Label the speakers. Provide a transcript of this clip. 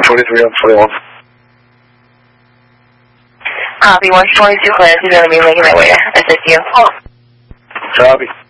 Speaker 1: 23 on 21.
Speaker 2: Copy, 122 clear, 2 making my way to SSU.
Speaker 1: Copy.